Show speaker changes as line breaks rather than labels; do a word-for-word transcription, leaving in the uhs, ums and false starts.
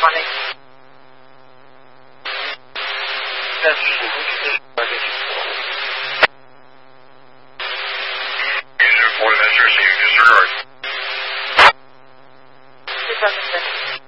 money.
That's user report, that's your disregard.
two thousand six.